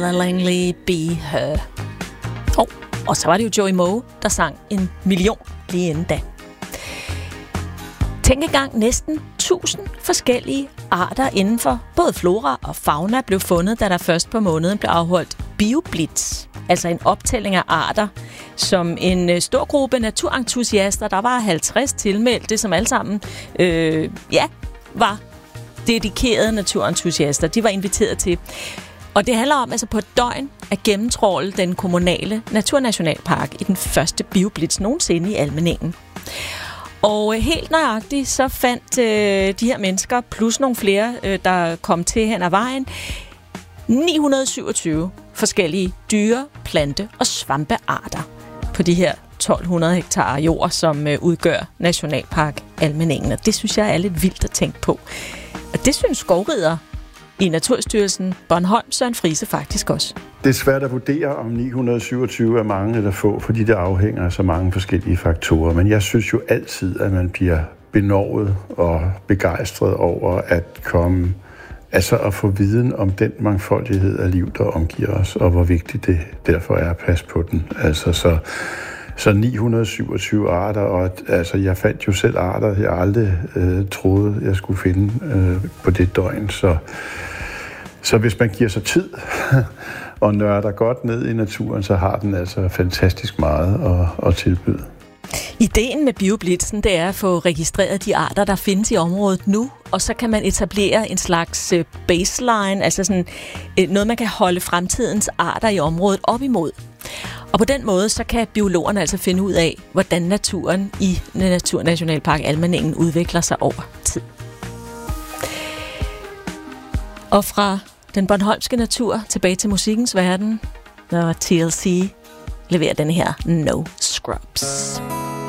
Langley Be Her. Og så var det jo Joey Moe, der sang 1 million lige inden da. Tænk engang, næsten 1000 forskellige arter inden for både flora og fauna blev fundet, da der først på måneden blev afholdt BioBlitz. Altså en optælling af arter, som en stor gruppe naturentusiaster, der var 50 tilmeldte, som alle sammen var dedikerede naturentusiaster. De var inviteret til. Og det handler om altså på et døgn at gennemtråle den kommunale naturnationalpark i den første BioBlitz nogensinde i Almindingen. Og helt nøjagtigt så fandt de her mennesker, plus nogle flere, der kom til hen ad vejen, 927 forskellige dyre, plante- og svampearter på de her 1200 hektar jord, som udgør Nationalpark Almindingen. Det synes jeg er lidt vildt at tænke på. Og det synes skovrider i Naturstyrelsen Bornholm Søren Friese faktisk også. Det er svært at vurdere, om 927 er mange eller få, fordi det afhænger af så mange forskellige faktorer. Men jeg synes jo altid, at man bliver benovet og begejstret over at komme, altså at få viden om den mangfoldighed af liv, der omgiver os, og hvor vigtigt det derfor er at passe på den. Altså så 927 arter, og altså jeg fandt jo selv arter, jeg aldrig troede, jeg skulle finde på det døgn. Så hvis man giver sig tid og nørder godt ned i naturen, så har den altså fantastisk meget at tilbyde. Ideen med BioBlitzen, det er at få registreret de arter, der findes i området nu, og så kan man etablere en slags baseline, altså sådan noget, man kan holde fremtidens arter i området op imod. Og på den måde, så kan biologerne altså finde ud af, hvordan naturen i Naturnationalpark Almindingen udvikler sig over tid. Og fra den bornholmske natur tilbage til musikkens verden, når TLC leverer den her No Scrubs.